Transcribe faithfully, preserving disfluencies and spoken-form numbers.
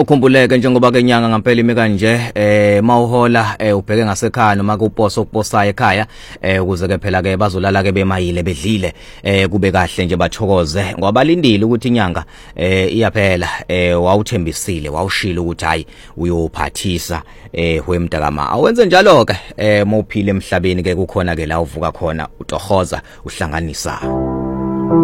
ukhumbuleke njengoba ke inyanga ngempela ime kanje eh mawuhola ubheke ngasekhaya noma kuposo okuposayo ekhaya eh ukuze ke phela ke bazolala ke bemayile bedlile eh kube kahle nje bathokoze ngoba balindile ukuthi inyanga eh iyaphela eh wawuthembisile wawushila ukuthi hayi uyophathisa eh hwemntakama awenze njalo ke eh mawuphile emhlabeni ke kukhona ke la uvuka khona utohoza uhlanganisa